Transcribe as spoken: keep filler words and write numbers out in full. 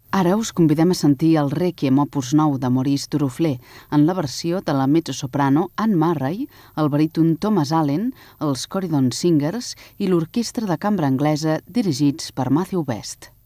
Ara us convidem a sentir el Requiem opus nou de Maurice Duruflé en la versió de la mezzosoprano Anne Murray, el baríton Thomas Allen, els Corydon Singers i l'orquestra de cambra anglesa dirigits per Matthew Best.